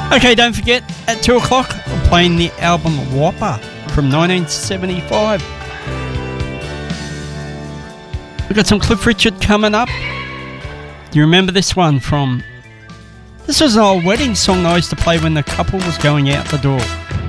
Okay, don't forget, at 2 o'clock, we're playing the album Whopper from 1975. We've got some Cliff Richard coming up. Do you remember this one from... This was an old wedding song I used to play when the couple was going out the door.